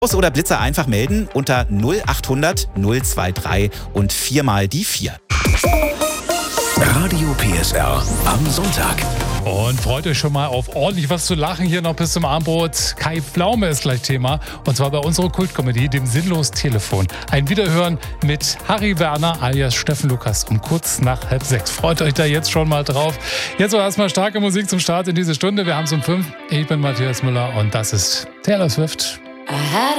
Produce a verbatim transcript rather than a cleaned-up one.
oder Blitzer einfach melden unter null achthundert null dreiundzwanzig und viermal die vier. Radio P S R am Sonntag. Und freut euch schon mal auf ordentlich was zu lachen hier noch bis zum Abendbrot. Kai Pflaume ist gleich Thema. Und zwar bei unserer Kultkomödie, dem Sinnlos-Telefon. Ein Wiederhören mit Harry Werner alias Steffen Lukas um kurz nach halb sechs. Freut euch da jetzt schon mal drauf. Jetzt aber erstmal starke Musik zum Start in diese Stunde. Wir haben es um fünf. Ich bin Matthias Müller und das ist Taylor Swift.